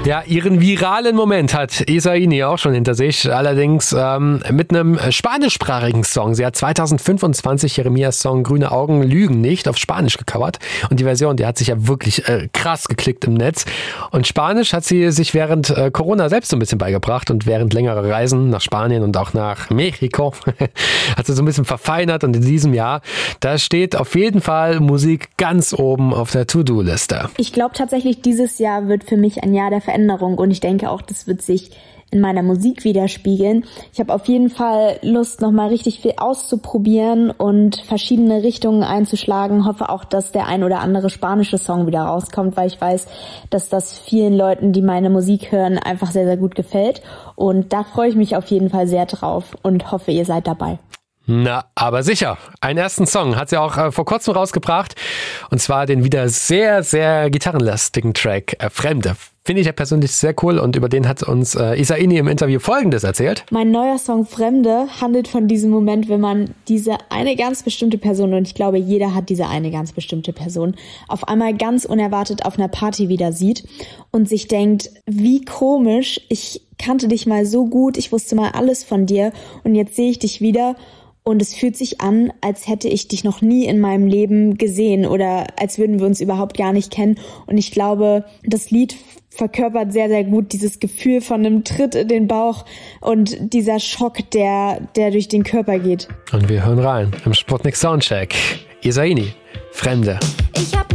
Ja, ihren viralen Moment hat Esaini auch schon hinter sich, allerdings mit einem spanischsprachigen Song. Sie hat 2025 Jeremias Song Grüne Augen lügen nicht auf Spanisch gecovert und die Version, die hat sich ja wirklich krass geklickt im Netz. Und Spanisch hat sie sich während Corona selbst so ein bisschen beigebracht und während längerer Reisen nach Spanien und auch nach Mexiko hat sie so ein bisschen verfeinert und in diesem Jahr, da steht auf jeden Fall Musik ganz oben auf der To-Do-Liste. Ich glaube tatsächlich, dieses Jahr wird für mich ein Jahr der Veränderung und ich denke auch, das wird sich in meiner Musik widerspiegeln. Ich habe auf jeden Fall Lust, nochmal richtig viel auszuprobieren und verschiedene Richtungen einzuschlagen. Hoffe auch, dass der ein oder andere spanische Song wieder rauskommt, weil ich weiß, dass das vielen Leuten, die meine Musik hören, einfach sehr, sehr gut gefällt. Und da freue ich mich auf jeden Fall sehr drauf und hoffe, ihr seid dabei. Na, aber sicher. Einen ersten Song hat sie auch vor kurzem rausgebracht. Und zwar den wieder sehr, sehr gitarrenlastigen Track Fremde. Finde ich ja persönlich sehr cool und über den hat uns Esaini im Interview Folgendes erzählt. Mein neuer Song Fremde handelt von diesem Moment, wenn man diese eine ganz bestimmte Person, und ich glaube, jeder hat diese eine ganz bestimmte Person, auf einmal ganz unerwartet auf einer Party wieder sieht und sich denkt, wie komisch, ich kannte dich mal so gut, ich wusste mal alles von dir und jetzt sehe ich dich wieder. Und es fühlt sich an, als hätte ich dich noch nie in meinem Leben gesehen oder als würden wir uns überhaupt gar nicht kennen. Und ich glaube, das Lied verkörpert sehr, sehr gut dieses Gefühl von einem Tritt in den Bauch und dieser Schock, der durch den Körper geht. Und wir hören rein im Sputnik Soundcheck. Esaini, Fremde. Ich hab